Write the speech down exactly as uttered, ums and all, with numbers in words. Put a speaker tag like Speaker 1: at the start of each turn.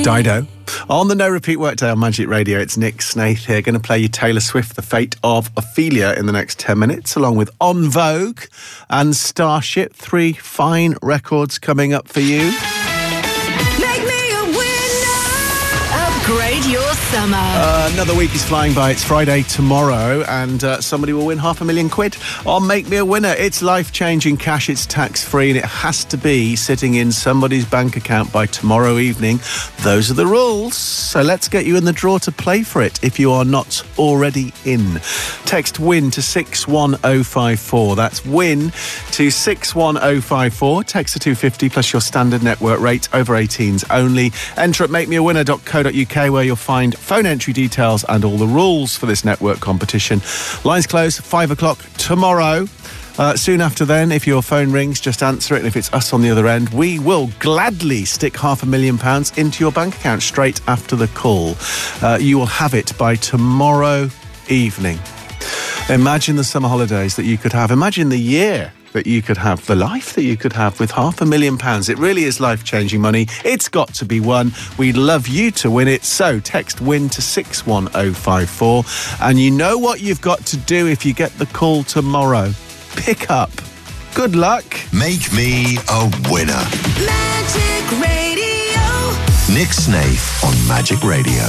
Speaker 1: Dido. On the No Repeat Workday on Magic Radio, it's Nick Snaith here, going to play you Taylor Swift, The Fate of Ophelia in the next ten minutes, along with En Vogue and Starship. Three fine records coming up for you.
Speaker 2: Make me a winner. Upgrade your summer.
Speaker 1: Uh, another week is flying by. It's Friday tomorrow, and uh, somebody will win half a million quid on Make Me a Winner. It's life-changing cash, it's tax-free, and it has to be sitting in somebody's bank account by tomorrow evening. Those are the rules. So let's get you in the draw to play for it if you are not already in. Text WIN to six one oh five four. That's WIN to six one oh five four. Text to two fifty plus your standard network rate, over eighteens only. Enter at make me a winner dot co dot uk where you'll find phone entry details and all the rules for this network competition. Lines close five o'clock tomorrow. Uh, soon after then, if your phone rings, just answer it, and if it's us on the other end, we will gladly stick half a million pounds into your bank account straight after the call. Uh, you will have it by tomorrow evening. Imagine the summer holidays that you could have. Imagine the year that you could have, the life that you could have with half a million pounds. It really is life-changing money. It's got to be won. We'd love you to win it. So text WIN to six one oh five four. And you know what you've got to do if you get the call tomorrow. Pick up. Good luck.
Speaker 3: Make me a winner.
Speaker 2: Magic Radio.
Speaker 3: Nick Snaith on Magic Radio.